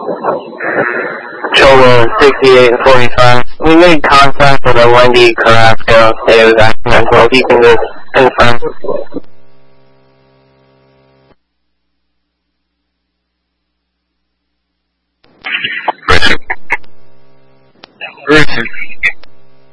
Chola 6845. We made contact with a Wendy Carrasco. It was accidental. If you can just confirm. Richard.